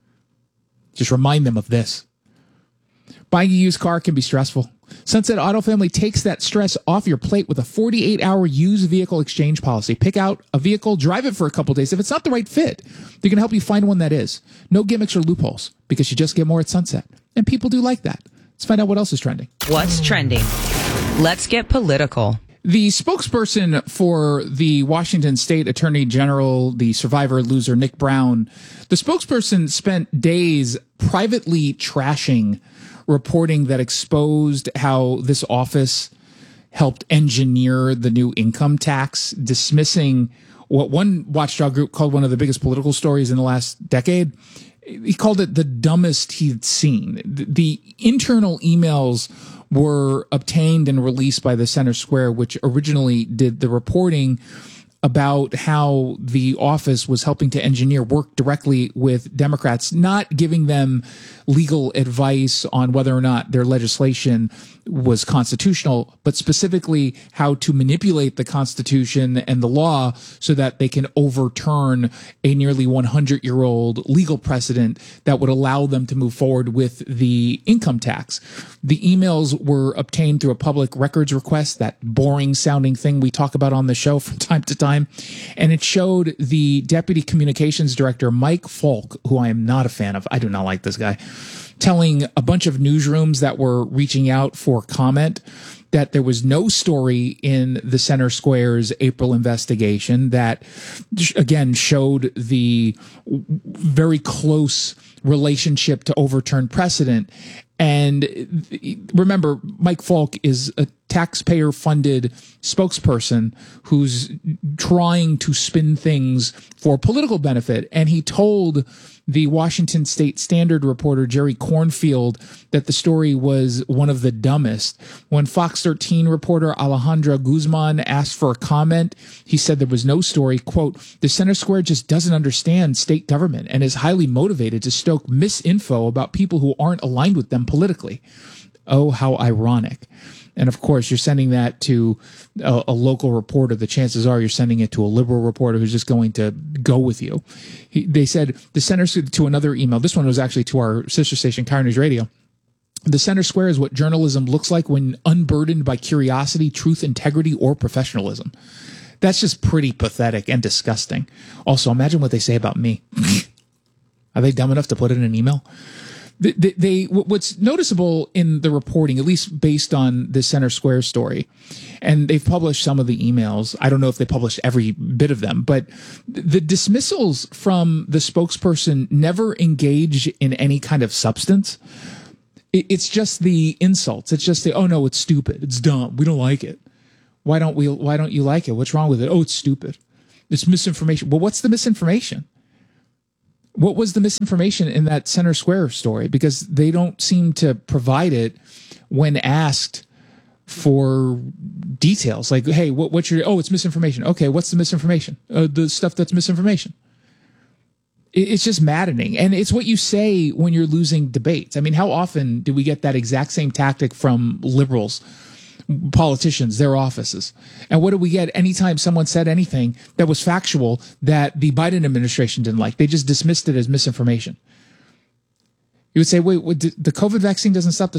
[SPEAKER 1] Just remind them of this. Buying a used car can be stressful. Sunset Auto Family takes that stress off your plate with a forty-eight hour used vehicle exchange policy. Pick out a vehicle, drive it for a couple days. If it's not the right fit, they're going to help you find one that is. No gimmicks or loopholes, because you just get more at Sunset. And people do like that. Let's find out what else is trending.
[SPEAKER 22] What's trending? Let's get political.
[SPEAKER 1] The spokesperson for the Washington State Attorney General, the survivor loser Nick Brown, the spokesperson spent days privately trashing reporting that exposed how this office helped engineer the new income tax, dismissing what one watchdog group called one of the biggest political stories in the last decade. He called it the dumbest he'd seen. The internal emails were obtained and released by the Center Square, which originally did the reporting about how the office was helping to engineer work directly with Democrats, not giving them legal advice on whether or not their legislation was constitutional, but specifically how to manipulate the Constitution and the law so that they can overturn a nearly one hundred year old legal precedent that would allow them to move forward with the income tax. The emails were obtained through a public records request, that boring sounding thing we talk about on the show from time to time. And it showed the deputy communications director, Mike Falk, who I am not a fan of. I do not like this guy, telling a bunch of newsrooms that were reaching out for comment that there was no story in the Center Square's April investigation that, again, showed the very close relationship to overturn precedent. And remember, Mike Falk is a taxpayer-funded spokesperson who's trying to spin things for political benefit. And he told the Washington State Standard reporter, Jerry Cornfield, that the story was one of the dumbest. When Fox thirteen reporter Alejandra Guzman asked for a comment, he said there was no story. Quote, "The Center Square just doesn't understand state government and is highly motivated to stoke misinfo about people who aren't aligned with them politically." Oh, how ironic. And of course, you're sending that to a, a local reporter. The chances are you're sending it to a liberal reporter who's just going to go with you. He, they said the Center, to another email. This one was actually to our sister station, Karen News Radio. The Center Square is what journalism looks like when unburdened by curiosity, truth, integrity, or professionalism. That's just pretty pathetic and disgusting. Also, imagine what they say about me. Are they dumb enough to put it in an email? They, they, they, what's noticeable in the reporting, at least based on the Center Square story, and they've published some of the emails. I don't know if they published every bit of them, but the dismissals from the spokesperson never engage in any kind of substance. It's just the insults. It's just the, oh no, it's stupid. It's dumb. We don't like it. Why don't we, why don't you like it? What's wrong with it? Oh, it's stupid. It's misinformation. Well, what's the misinformation? What was the misinformation in that Center Square story? Because they don't seem to provide it when asked for details. Like, hey, what, what's your, oh, it's misinformation. Okay, what's the misinformation? Uh, the stuff that's misinformation. It, it's just maddening. And it's what you say when you're losing debates. I mean, how often do we get that exact same tactic from liberals, politicians, their offices? And what do we get anytime someone said anything that was factual that the Biden administration didn't like? They just dismissed it as misinformation. You would say, wait, the COVID vaccine doesn't stop the